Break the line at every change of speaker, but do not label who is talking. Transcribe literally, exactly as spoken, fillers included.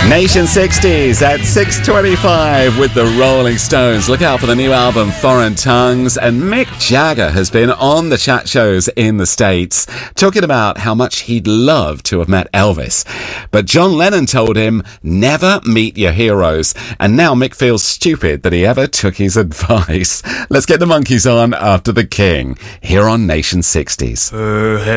Nation sixties at six twenty-five with the Rolling Stones. Look out for the new album Foreign Tongues. And Mick Jagger has been on the chat shows in the States talking about how much he'd love to have met Elvis. But John Lennon told him, never meet your heroes. And now Mick feels stupid that he ever took his advice. Let's get the Monkees on after the King here on Nation sixties.
Her